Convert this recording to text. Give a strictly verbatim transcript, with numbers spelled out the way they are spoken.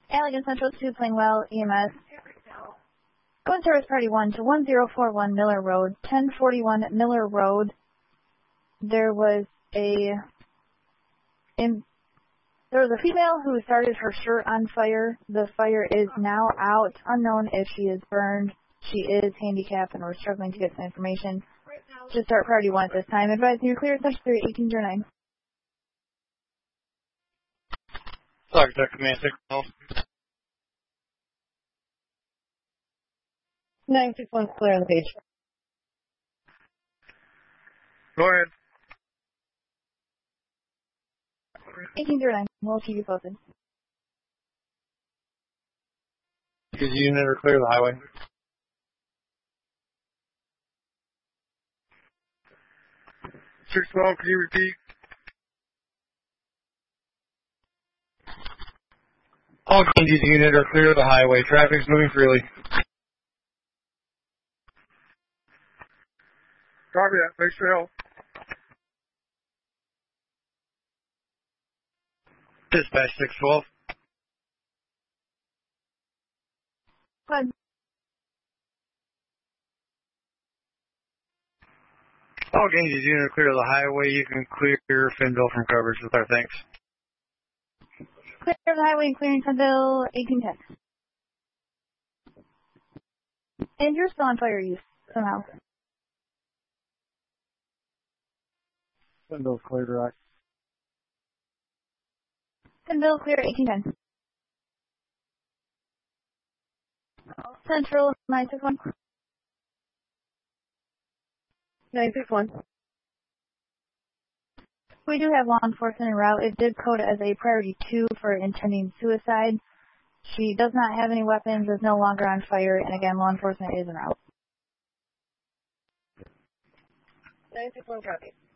Allegan Central two Plainwell, E M S. Go in service party one to one zero four one Miller Road, ten forty-one Miller Road. There was a in, there was a female who started her shirt on fire. The fire is now out. Unknown if she is burned. She is handicapped and we're struggling to get some information. Just start priority one at this time. Advise you're clear, section three, eighteen zero nine. Sorry, Doctor Command six twelve. nine six one clear on the page. Go ahead. eighteen zero nine. We'll keep you posted. Is unit or clear the highway? six twelve, can you repeat? All Ganges unit are clear of the highway. Traffic's moving freely. Copy that. Thanks for help. Dispatch six twelve. Good. All Ganges unit are clear of the highway. You can clear Fenville from coverage with our thanks. Clear the highway and clearing Fenville, eighteen ten. And you're still on fire use, somehow. Fenville clear direct. Fenville clear, eighteen ten. Central, nine six one. nine six one. We do have law enforcement en route. It did code as a priority two for intending suicide. She does not have any weapons, is no longer on fire, and again, law enforcement is en route. nine six one copy.